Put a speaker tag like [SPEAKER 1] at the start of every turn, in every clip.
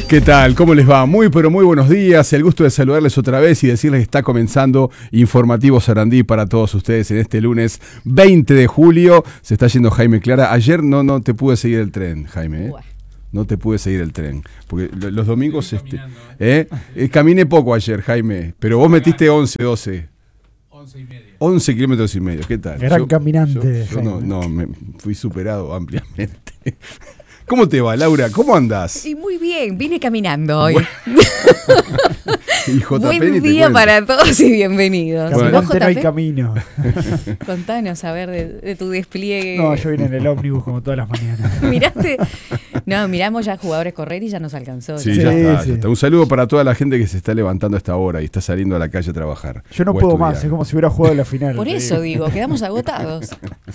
[SPEAKER 1] ¿Qué tal? ¿Cómo les va? Muy pero muy buenos días. El gusto de saludarles otra vez y decirles que está comenzando Informativo Sarandí para todos ustedes en este lunes 20 de julio. Se está yendo Jaime Clara. Ayer no te pude seguir el tren, Jaime, ¿eh? No te pude seguir el tren. Porque los domingos... caminé poco ayer, Jaime. Pero vos metiste 11, 12.
[SPEAKER 2] 11 y medio.
[SPEAKER 1] 11 kilómetros y medio. ¿Qué tal?
[SPEAKER 3] Gran caminante.
[SPEAKER 1] Yo me fui superado ampliamente. ¿Cómo te va, Laura? ¿Cómo andás?
[SPEAKER 4] Sí, muy bien, vine caminando hoy.
[SPEAKER 1] Y JP,
[SPEAKER 4] buen día para todos y bienvenidos.
[SPEAKER 3] Caminante
[SPEAKER 4] ¿Vos,
[SPEAKER 3] no hay
[SPEAKER 4] JP?
[SPEAKER 3] camino.
[SPEAKER 4] Contanos, a ver, de tu despliegue.
[SPEAKER 3] No, yo vine en el ómnibus como todas las mañanas.
[SPEAKER 4] ¿Miraste? No, miramos ya jugadores correr y ya nos alcanzó.
[SPEAKER 1] Sí,
[SPEAKER 3] Sí,
[SPEAKER 1] ya está,
[SPEAKER 3] sí.
[SPEAKER 1] ya está. Un saludo para toda la gente que se está levantando a esta hora y está saliendo a la calle a trabajar.
[SPEAKER 3] Yo no
[SPEAKER 1] o a
[SPEAKER 3] puedo
[SPEAKER 1] estudiar.
[SPEAKER 3] más, es como si hubiera jugado la final.
[SPEAKER 4] Por eso digo, quedamos agotados.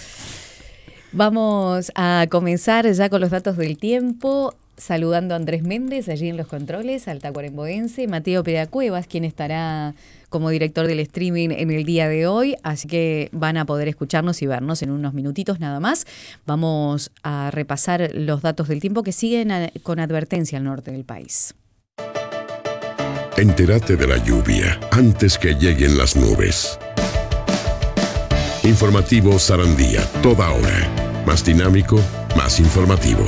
[SPEAKER 4] Vamos a comenzar ya con los datos del tiempo, saludando a Andrés Méndez allí en los controles, al tacuarembóense, Mateo Pedacuevas, quien estará como director del streaming en el día de hoy, así que van a poder escucharnos y vernos en unos minutitos nada más. Vamos a repasar los datos del tiempo que siguen con advertencia al norte del país.
[SPEAKER 5] Entérate de la lluvia antes que lleguen las nubes. Informativo Sarandí a toda hora. Más dinámico, más informativo.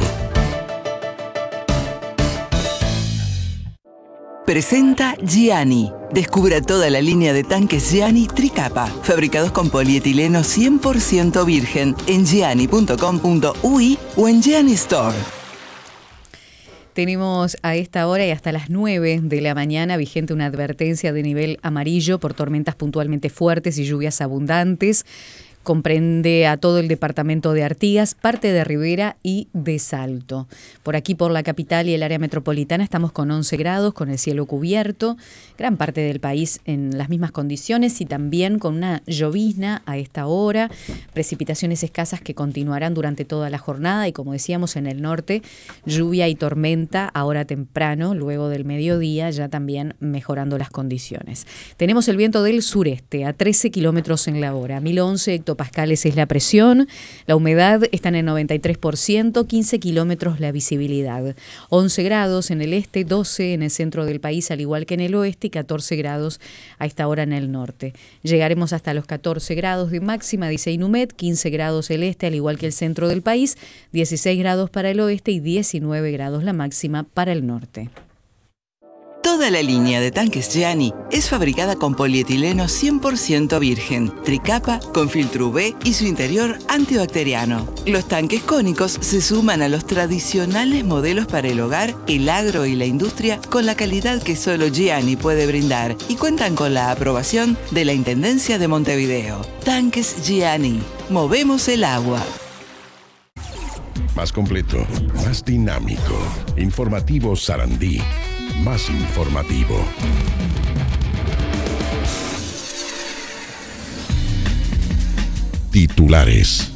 [SPEAKER 6] Presenta Gianni. Descubra toda la línea de tanques Gianni Tricapa, fabricados con polietileno 100% virgen en gianni.com.uy o en Gianni Store.
[SPEAKER 4] Tenemos a esta hora y hasta las 9 de la mañana vigente una advertencia de nivel amarillo por tormentas puntualmente fuertes y lluvias abundantes. Comprende a todo el departamento de Artigas, parte de Rivera y de Salto. Por aquí, por la capital y el área metropolitana, estamos con 11 grados, con el cielo cubierto. Gran parte del país en las mismas condiciones y también con una llovizna a esta hora. Precipitaciones escasas que continuarán durante toda la jornada y, como decíamos, en el norte, lluvia y tormenta ahora temprano, luego del mediodía, ya también mejorando las condiciones. Tenemos el viento del sureste a 13 kilómetros en la hora, 1011 hectopascales es la presión, la humedad está en el 93%, 15 kilómetros la visibilidad, 11 grados en el este, 12 en el centro del país, al igual que en el oeste, y 14 grados a esta hora en el norte. Llegaremos hasta los 14 grados de máxima, dice Inumet, 15 grados el este, al igual que el centro del país, 16 grados para el oeste y 19 grados la máxima para el norte.
[SPEAKER 6] Toda la línea de tanques Gianni es fabricada con polietileno 100% virgen, tricapa con filtro UV y su interior antibacteriano. Los tanques cónicos se suman a los tradicionales modelos para el hogar, el agro y la industria con la calidad que solo Gianni puede brindar y cuentan con la aprobación de la Intendencia de Montevideo. Tanques Gianni. Movemos el agua.
[SPEAKER 5] Más completo, más dinámico. Informativo Sarandí. Más informativo. Titulares.